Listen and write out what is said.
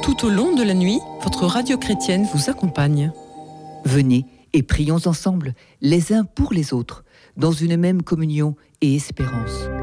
Tout au long de la nuit, votre radio chrétienne vous accompagne. Venez et prions ensemble, les uns pour les autres, dans une même communion et espérance.